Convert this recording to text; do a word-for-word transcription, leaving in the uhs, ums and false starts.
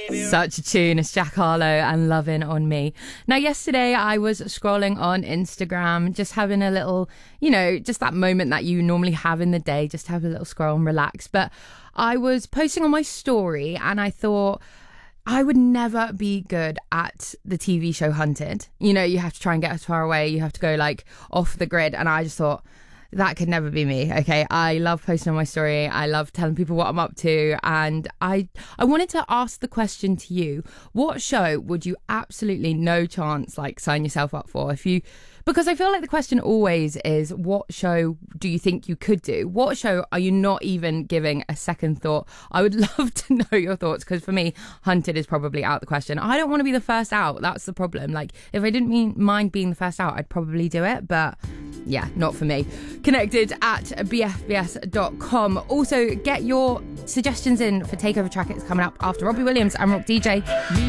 Such a tune. It's Jack Harlow and Lovin' on Me. Now, yesterday I was scrolling on Instagram, just having a little, you know, just that moment that you normally have in the day, just have a little scroll and relax. But I was posting on my story and I thought, I would never be good at the T V show Hunted. You know, you have to try and get as far away. You have to go like off the grid. And I just thought, that could never be me. Okay, I love posting on my story. I love telling people what I'm up to. And I I wanted to ask the question to you. What show would you absolutely no chance like sign yourself up for? If you, because I feel like the question always is, what show do you think you could do? What show are you not even giving a second thought? I would love to know your thoughts, because for me, Hunted is probably out the question. I don't want to be the first out. That's the problem. Like, if I didn't mean, mind being the first out, I'd probably do it. But yeah, not for me. Connected at b f b s dot com. Also, get your suggestions in for Takeover Track. It's coming up after Robbie Williams and Rock D J.